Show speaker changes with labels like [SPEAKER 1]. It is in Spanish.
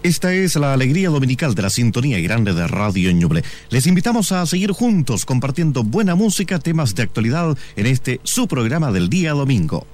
[SPEAKER 1] Esta es la alegría dominical de la sintonía grande de Radio Ñuble. Les invitamos a seguir juntos compartiendo buena música, temas de actualidad en este su programa del día domingo.